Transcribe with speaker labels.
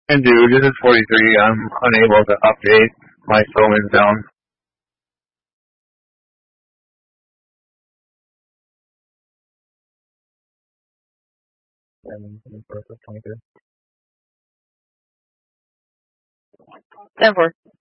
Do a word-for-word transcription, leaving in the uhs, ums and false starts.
Speaker 1: And dude, this is forty-three. I'm unable to update my Soman zone.
Speaker 2: ten four.